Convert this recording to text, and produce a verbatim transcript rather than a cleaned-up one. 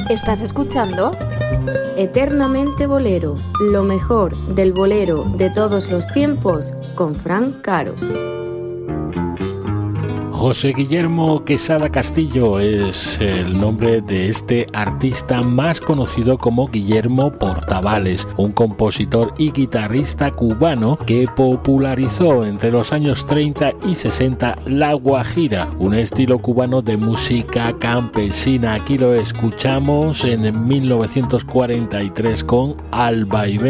¿Estás escuchando? Eternamente Bolero, lo mejor del bolero de todos los tiempos, con Fran Caro. José Guillermo Quesada Castillo es el nombre de este artista más conocido como Guillermo Portavales, un compositor y guitarrista cubano que popularizó entre los años treinta y sesenta la guajira, un estilo cubano de música campesina. Aquí lo escuchamos en mil novecientos cuarenta y tres con Al vaivén